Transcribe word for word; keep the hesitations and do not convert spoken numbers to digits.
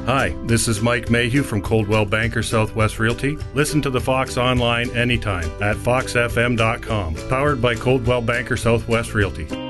Hi, this is Mike Mayhew from Coldwell Banker Southwest Realty. Listen to the Fox online anytime at fox f m dot com. Powered by Coldwell Banker Southwest Realty.